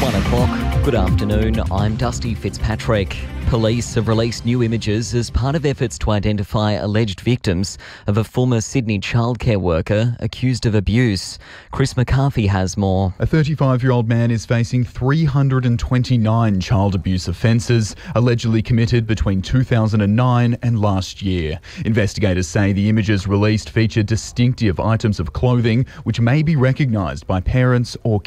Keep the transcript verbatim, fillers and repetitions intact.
One o'clock. Good afternoon. I'm Dusty Fitzpatrick. Police have released new images as part of efforts to identify alleged victims of a former Sydney childcare worker accused of abuse. Chris McCarthy has more. A thirty-five-year-old man is facing three hundred twenty-nine child abuse offences, allegedly committed between two thousand nine and last year. Investigators say the images released feature distinctive items of clothing which may be recognised by parents or